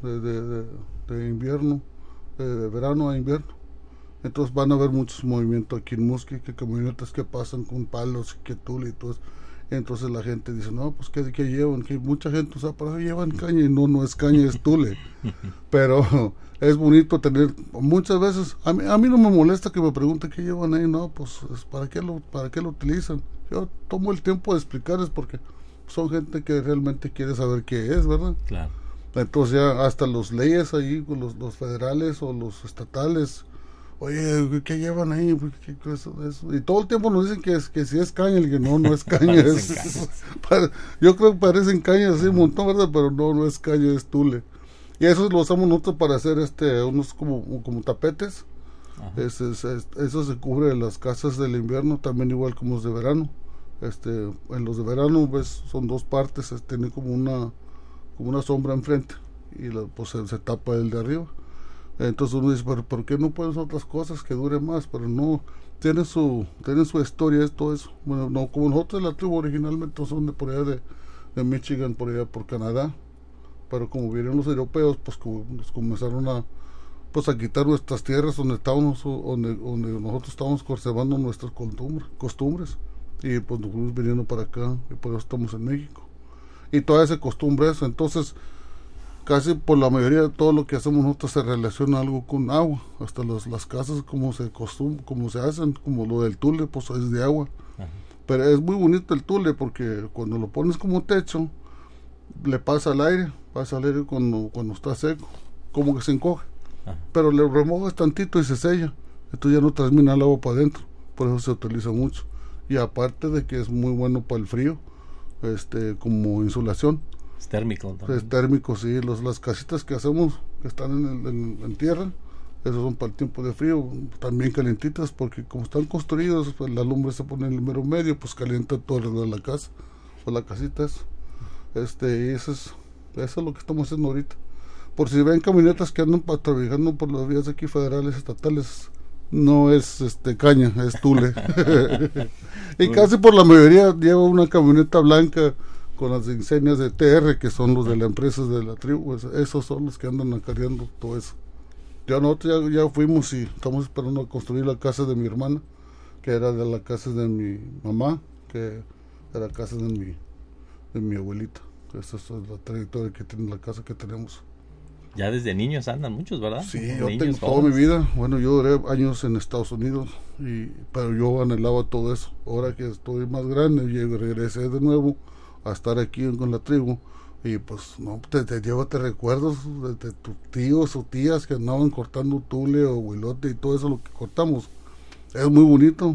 de invierno, de verano a invierno. Entonces van a haber muchos movimientos aquí en Musquis, que camionetas que pasan con palos, que tule y todo eso. Entonces la gente dice, no, pues ¿qué llevan? Que mucha gente, o sea, para llevan caña, y no es caña, es tule. Pero es bonito tener, muchas veces, a mí no me molesta que me pregunten qué llevan ahí, no, pues ¿para qué lo utilizan? Yo tomo el tiempo de explicarles porque son gente que realmente quiere saber qué es, ¿verdad? Claro. Entonces ya hasta los leyes ahí, los federales o los estatales, oye, ¿qué llevan ahí? ¿Qué eso? Y todo el tiempo nos dicen que si es caña, y que no es caña. Yo creo que parecen cañas así un montón, ¿verdad? Pero no es caña, es tule. Y eso lo usamos nosotros para hacer unos como tapetes. Eso se cubre en las casas del invierno, también igual como los de verano. En los de verano, pues, son dos partes, tiene como una sombra enfrente y pues se tapa el de arriba. Entonces uno dice, pero ¿por qué no pueden otras cosas que dure más? Pero no, tienen su historia, todo eso. Bueno, no, como nosotros la tribu originalmente son de por allá de Michigan, por allá por Canadá, pero como vinieron los europeos, pues nos comenzaron a quitar nuestras tierras donde nosotros estábamos conservando nuestras costumbres, y pues nos fuimos viniendo para acá, y por eso estamos en México. Y todavía se acostumbra eso, entonces casi por la mayoría de todo lo que hacemos nosotros se relaciona algo con agua, hasta las casas como se hacen, como lo del tule, pues es de agua. Pero es muy bonito el tule porque cuando lo pones como techo, le pasa al aire cuando está seco, como que se encoge. Pero le remojas tantito y se sella, entonces ya no termina el agua para adentro, por eso se utiliza mucho. Y aparte de que es muy bueno para el frío, como insulación. Es térmico también. Es térmico, sí. Las casitas que hacemos, que están en tierra, esos son para el tiempo de frío, también calientitas, porque como están construidos, pues la lumbre se pone en el mero medio, pues calienta todo alrededor de la casa, o la casita es. Y eso es lo que estamos haciendo ahorita. Por si ven camionetas que andan trabajando por las vías aquí federales, estatales, no es caña, es tule. Y casi por la mayoría lleva una camioneta blanca con las insignias de TR, que son los de la empresa de la tribu. Esos son los que andan acarreando todo eso. Nosotros ya fuimos y estamos esperando a construir la casa de mi hermana, que era de la casa de mi mamá, que era la casa de mi abuelita. Esa es la trayectoria que tiene la casa que tenemos. Ya desde niños andan muchos, ¿verdad? Sí, yo tengo toda mi vida. Bueno, yo duré años en Estados Unidos, pero yo anhelaba todo eso. Ahora que estoy más grande, regresé de nuevo a estar aquí con la tribu, y pues no, te recuerdos de tus tíos o tías que andaban cortando tule o huilote y todo eso lo que cortamos. Es muy bonito,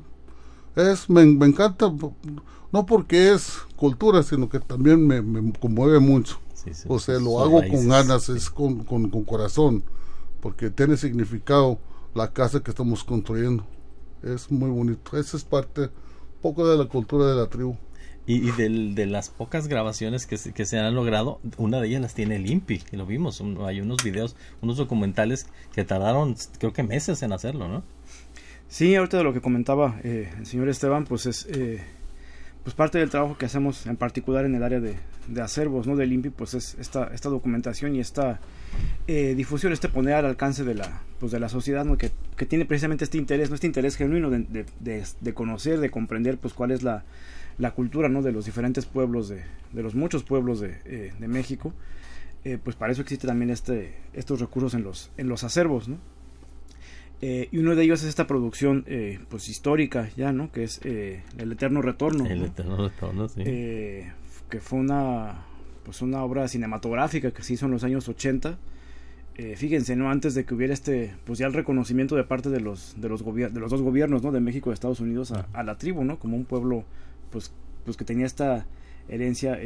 me encanta, no porque es cultura, sino que también me conmueve mucho. Sí, o sea, lo hago con ganas, es con corazón, porque tiene significado la casa que estamos construyendo. Es muy bonito. Esa es parte, poco de la cultura de la tribu. Y de las pocas grabaciones que se han logrado, una de ellas las tiene el INPI, que lo vimos. Hay unos videos, unos documentales que tardaron, creo que meses en hacerlo, ¿no? Sí, ahorita de lo que comentaba el señor Esteban, pues es pues parte del trabajo que hacemos, en particular en el área de acervos, ¿no? Del INPI, pues es esta documentación y esta difusión, poner al alcance de la sociedad, ¿no? que tiene precisamente este interés genuino de conocer, de comprender pues cuál es la cultura, ¿no? De los diferentes pueblos, de los muchos pueblos de México. Pues para eso existe también estos recursos en los acervos, ¿no? Y uno de ellos es esta producción pues histórica ya, ¿no? Que es El Eterno Retorno. El Eterno Retorno, sí. Que fue una obra cinematográfica que se hizo en los años 80. Fíjense, ¿no? Antes de que hubiera pues ya el reconocimiento de parte de los dos gobiernos, ¿no? De México y de Estados Unidos a la tribu, ¿no? Como un pueblo pues que tenía esta herencia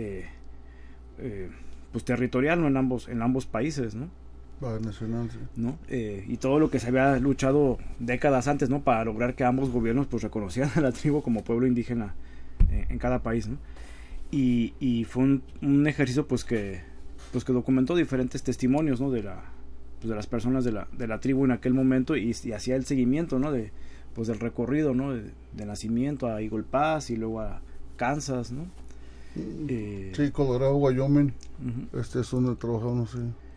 pues territorial, ¿no? en ambos países, ¿no? Nacional, sí. ¿No? Y todo lo que se había luchado décadas antes, ¿no? Para lograr que ambos gobiernos pues reconocieran a la tribu como pueblo indígena en cada país, ¿no? Y fue un ejercicio pues que documentó diferentes testimonios, ¿no? De las personas de la tribu en aquel momento, y hacía el seguimiento, ¿no? Del recorrido, ¿no? De nacimiento a Eagle Pass y luego a Kansas, ¿no? Sí, Colorado, Wyoming. Es donde trabajamos, sí.